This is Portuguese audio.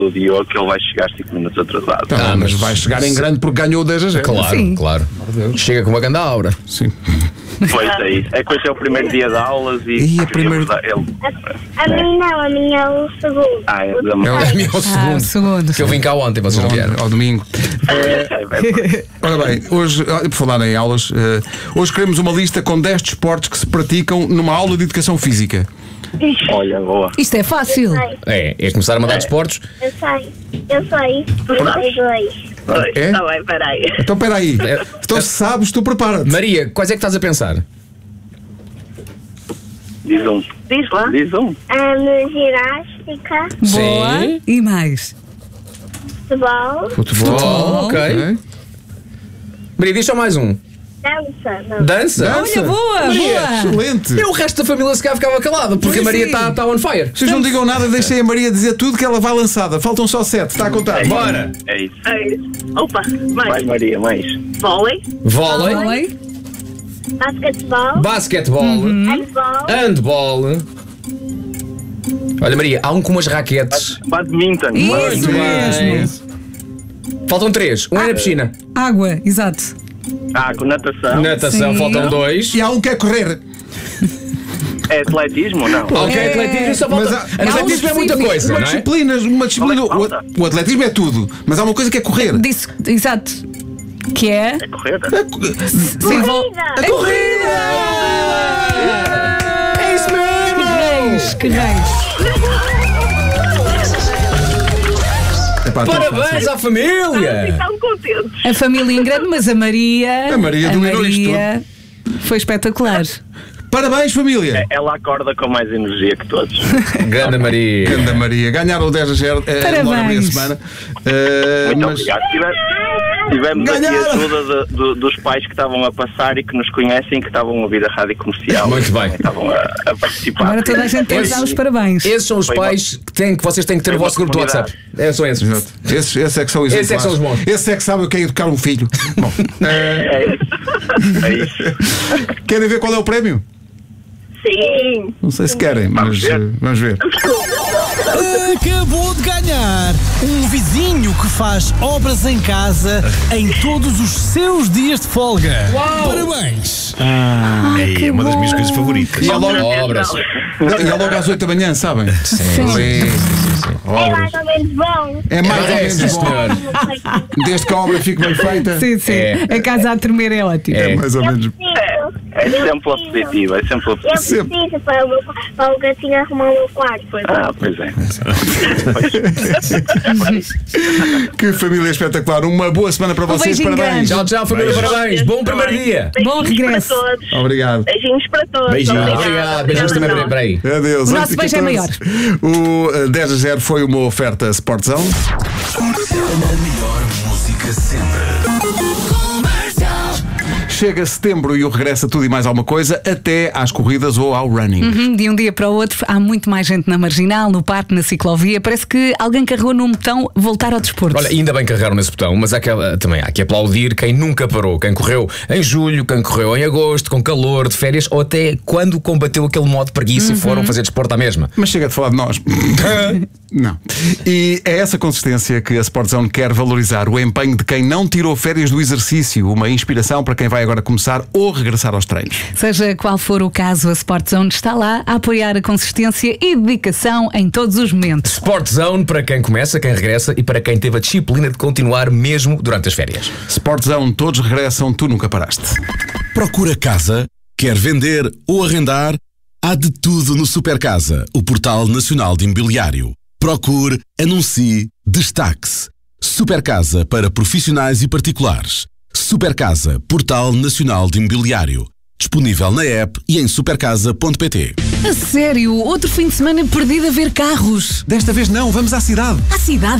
o Diogo que ele vai chegar 5 minutos atrasado. Mas vai chegar em grande porque ganhou o 10-0. Claro, Sim. claro. Chega com uma grande aura. Sim. Pois é isso. É que hoje é o primeiro dia de aulas e a primeiro... A mim não, a minha é o segundo. é É o o segundo. Que eu vim cá ontem, vocês não vieram. Ao domingo. Ora bem, hoje, por falar em aulas, hoje queremos uma lista com 10 desportos que se praticam numa aula de educação física. Olha, boa. Isto é fácil. É começar a mandar desportos. Eu sei. Sei dois. É? Está bem, peraí. Então espera aí. Então se sabes, tu prepara-te. Maria, quais é que estás a pensar? Diz um. Diz lá. Diz um. Ginástica, Boa. Sim. E mais? futebol, Futebol. Ok. Maria, diz só mais um. dança. Não. Dança? Olha, boa, boa. Excelente. E o resto da família se calhar ficava calado, porque a Maria está on fire. Vocês não digam nada, deixem a Maria dizer tudo que ela vai lançada. Faltam só 7, está a contar. Bora! É isso. Opa, Vai, mais. Maria, mais. Vôlei, Vôlei, Vôlei. basquetebol, basquetebol, handball, handball. Olha, Maria, há um com umas raquetes. Badminton. Isso Muito bem. mesmo. Faltam 3. Um é na piscina. Água, exato. Com natação. Natação, Sim. faltam 2. E há um que é correr. É atletismo, não? Ok, atletismo só falta. Atletismo é muita coisa, não é? Uma disciplina. Qual é que falta? O atletismo é tudo, mas há uma coisa que é correr. Disse, exato. Que é? É corrida. corrida. A corrida! É isso mesmo! Que reis. Epá, tão Parabéns fácil. à família! Estão contentes. A família em grande, mas a Maria. A Maria dominou isto foi espetacular. Parabéns, família. Ela acorda com mais energia que todos. Grande Maria! Ganda Maria. Ganharam o 10-0 logo a meia semana. Muito Mas obrigado. Tivemos aqui Ganharam. a ajuda dos pais que estavam a passar e que nos conhecem e que estavam a ouvir a rádio comercial. Muito bem. Estavam a participar. Agora toda a gente tem que dar os parabéns. Esses são os pais que vocês têm que ter Foi o vosso uma grupo do WhatsApp. São esses. Exato. Esses é que são exemplares. Esses é que são os bons. Esses é que sabem o que é educar um filho. Bom, É isso. querem ver qual é o prémio? Sim. Não sei se querem, mas vamos ver. Acabou de ganhar um vizinho que faz obras em casa em todos os seus dias de folga. Parabéns! É uma das minhas coisas favoritas. E é logo, Obras. e é logo às 8 da manhã, sabem? Sim. É mais ou menos bom. É mais ou É, menos sim, bom. senhor. Desde que a obra fique bem feita. Sim, sim. É. A casa a tremer é ótimo. É. Mais ou menos. É sempre a positiva. É sempre a Eu positiva. preciso para o gatinho arrumar o meu quarto. Pois é. Que família espetacular. Uma boa semana para vocês. beijinho Parabéns. grande. Tchau, família, parabéns. Bom primeiro dia. Bom regresso. Para todos. Obrigado. Beijinhos para todos. Beijinhos. Obrigado. Beijinhos também para aí. Adeus. O nosso beijo é 8h14. maior. O 10-0 foi uma oferta Sportzone. A melhor música sempre. Chega setembro e o regressa tudo e mais alguma coisa, até às corridas ou ao running. De um dia para o outro há muito mais gente na marginal, no parque, na ciclovia. Parece que alguém carregou num botão voltar ao desporto. Olha, ainda bem que carregaram nesse botão, mas também há que aplaudir quem nunca parou. Quem correu em julho, quem correu em agosto, com calor, de férias, ou até quando combateu aquele modo preguiça e foram fazer desporto à mesma. Mas chega de falar de nós. Não. E é essa consistência que a Sportzone quer valorizar. O empenho de quem não tirou férias do exercício. Uma inspiração para quem vai agora começar ou regressar aos treinos. Seja qual for o caso, a Sportzone está lá a apoiar a consistência e dedicação em todos os momentos. Sportzone para quem começa, quem regressa e para quem teve a disciplina de continuar mesmo durante as férias. Sportzone, todos regressam, tu nunca paraste. Procura casa? Quer vender ou arrendar? Há de tudo no Supercasa, o portal nacional de imobiliário. Procure, anuncie, destaque-se. Supercasa para profissionais e particulares. Supercasa, portal nacional de imobiliário. Disponível na app e em supercasa.pt. A sério, outro fim de semana perdido a ver carros. Desta vez não, vamos à cidade. À cidade?